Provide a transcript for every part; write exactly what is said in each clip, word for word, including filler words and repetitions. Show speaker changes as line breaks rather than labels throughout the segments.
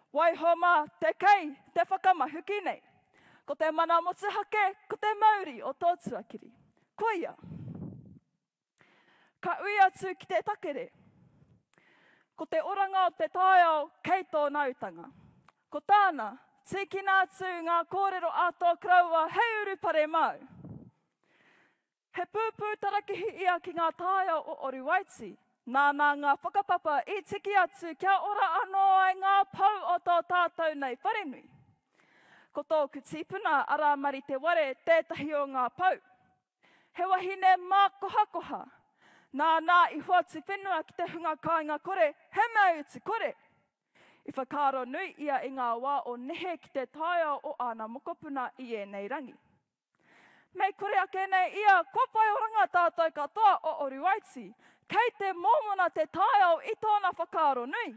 Waihoma te kei, te whakamahuki nei. Ko te mana motuhake, ko te mauri o tō tuakiri. Ko ia. Ka ui atu ki te takere. Ko te oranga o te tāiao kei tō nautanga. Ko tāna, tīkina atu ngā kōrero a tō kraua hei uru pare mau. He pūpū tarakihi ia ki ngā tāiao o Oruwaiti. Nāna ngā whakapapa i tiki atu kia ora anō ai ngā pau o tō tātou nei wharenui. Ko tōku tīpuna ara mari te ware tētahi o ngā pau. He wahine mā koha koha. Nāna i huatu whenua ki te hunga kāinga kore, he mea utu kore. I whakaro nui ia i ngā wā o nehe ki te tāia o ana mokopuna i e nei rangi. Mei kore ake nei ia, ko pai oranga tātou katoa o Oruwaiti, kei te momona te tāia o i tōna whakaro nui.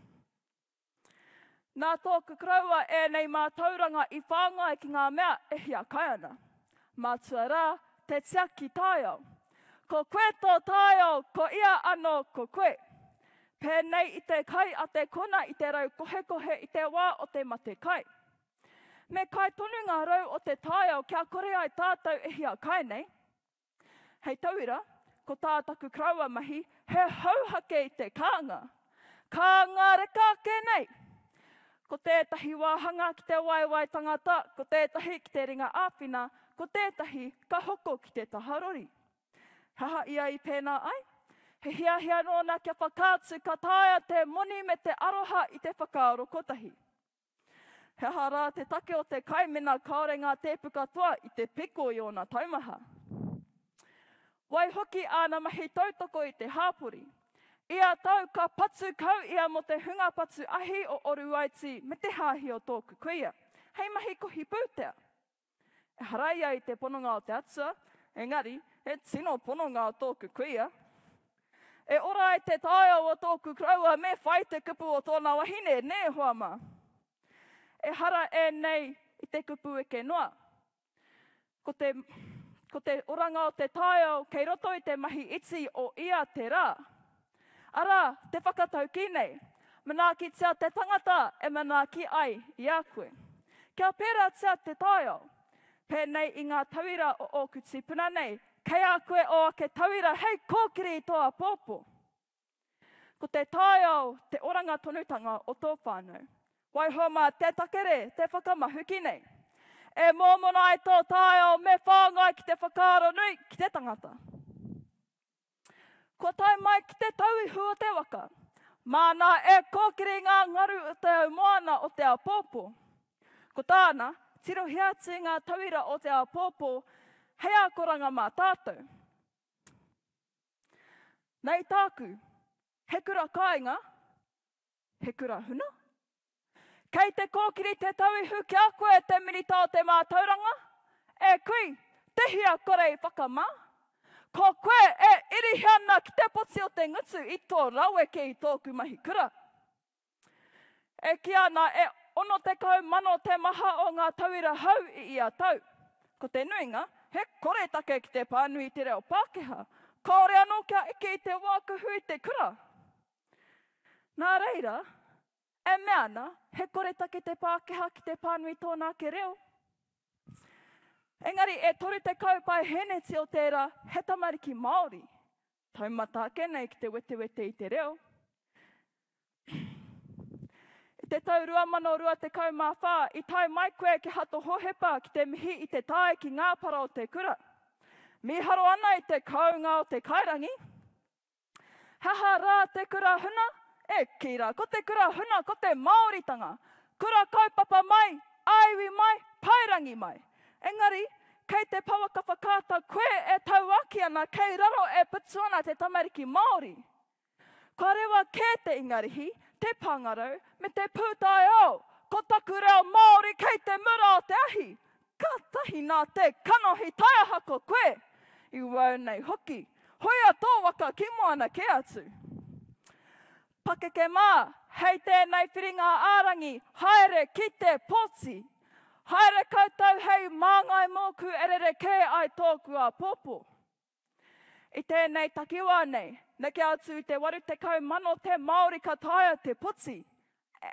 Nā tōku kraua e nei mā tauranga i whāngai ki ngā mea e hia kai ana. Mātua rā, te tiaki tāia. Ko koe tō tāia, ko ia anō ko koe. Pēnei i te kai a te kona i te rau kohe kohe i te wā o te mate kai. Me kai tonu ngā rau o te tāia kia kore ai tātou e hia kai nei. Hei tauira, ko tātaku kraua mahi, he hauhake i te kānga. Kānga reka ke nei. Ko tētahi wāhanga ki te waiwai tangata, ko tētahi ki te ringa āwhina, ko tētahi ka hoko ki te taharori. Haha ia i pēnā ai. He hia hia nōna kia whakātu ka tāia te moni me te aroha i te whakaaro kotahi. He hara te take o te kaimena kaore ngā tepu katoa i te piko i ona taumaha. Wai hoki ana mahi tautoko i te hāpori. Ia tau ka patu kau ia mo te hunga patu ahi o Oruwaiti me te hāhi o tōku kuia. Hei mahi kohi pūtea. E haraia i te pononga o te atua, engari, he tino pononga o tōku kuia. E ora i te tāia o tōku kraua me whai te kupu o tōna wahine, ne huama. E hara e nei i te kupu e ke noa. Ko te, ko te oranga o te tāia kei roto i te mahi iti o ia te rā. Ara, te whakatau ki nei. Mana ki tia te tangata e mana ki ai i a koe. Kia pēra tia te tāia. Pēnei i ngā tauira o oku tīpuna nei. Kei a koe o ake tauira, hei kōkiri i toa pōpō. Ko te tāia te oranga tonutanga o tō whānau. Waihoma te takere, te whakamahuki nei. E mōmona ai tō tāia me whāngai ki te whakaaro nui ki te tangata. Ko tai mai ki te tauihu o te waka. Mana e kōkiri ngā ngaru o te au moana o te apōpō. Ko tāna, tiro hiatu ngā tauira o te apōpō, hei a koranga mā tātou. Nei tāku, he kura kāinga, he kura huna. Kei te kōkiri te tauihu ki a koe te minita o te mā tauranga, e kui, te hia kore i whakamā. Ko koe e irihiana ki te poti o te ngutu i tō rawe ke i tōku mahi kura. E ki ana e ono te kau mano te maha o ngā tauira hau i ia tau. Ko te nuinga, he kore take ki te pānui te reo Pākehā. Kaore anō kia ike i te wākuhu i te kura. Nā reira, e meana, he kore take te Pākehā ki te pānui tōnā ke reo. Engari, e tori te kaupai heneti o tērā, he tamariki Māori. Taumata ake nei ki te wete wete i te reo. I te tau rua mano rua te kau mā whā, i tai mai koe ki hato hohepa ki te mihi i te tae ki ngā para o te kura. Mi haro ana i te kaunga o te kairangi. Haha rā te kura huna, e kira, ko te kura huna, ko te Māoritanga. Kura kaupapa mai, aiwi mai, pairangi mai. Engari, kei te pawaka whakāta koe e tau aki ana kei raro e putuana te tamariki Māori. Ka rewa kē te ingarihi, te pangarau, me te pūtai au. Ko taku reo Māori kei te mura o te ahi. Ka tahi nā te kanohi taiahako koe. I wau nei hoki. Hoia tō waka ki moana ke atu. Pakeke mā, hei tēnei whiringa ārangi, haere ki te poti. Haere koutou hei māngai mōku erere kē ai tōku a pōpō. I tēnei takiwa nei, neke atu te waru te kau mano te Māori ka taia te poti.